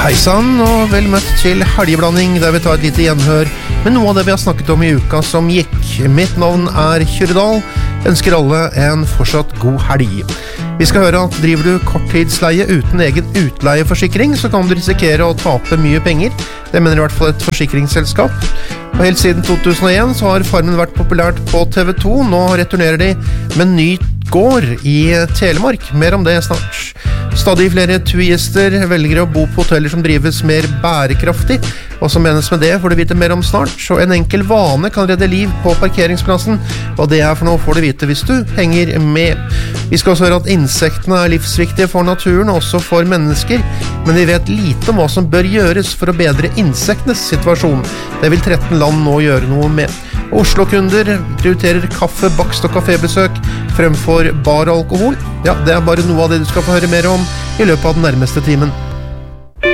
Hei sann, og vel møtt til helgeblanding, der vi tar et lite gjenhør med noe av det vi har snakket om i uka som gikk. Mitt navn Kyrre Dahl. Ønsker alle en fortsatt god helg. Vi skal høre at driver du korttidsleie uten egen utleieforsikring, så kan du risikere å tape mye penger. Det mener i hvert fall et forsikringsselskap. Og helt siden 2001 så har Farmen vært populært på TV 2. Nå returnerer de med en ny gård i Telemark. Mer om det snart. Stadig flere turister velger å bo på hoteller som drives mer bærekraftig. Hva som menes med det får du vite mer om snart. Så en enkel vane kan redde liv på parkeringsplassen. Hva det for noe får du vite hvis du henger med. Vi skal også høre at insektene livsviktige for naturen, også for mennesker. Men vi vet lite om hva som bør gjøres for å bedre insektenes situasjon. Det vil 13 land nå gjøre noe med. Oslo-kunder prioriterer kaffe, bakst og kafébesøk fremfor bar og alkohol. Ja, det bare noe av det du skal få høre mer om i løpet av den nærmeste timen.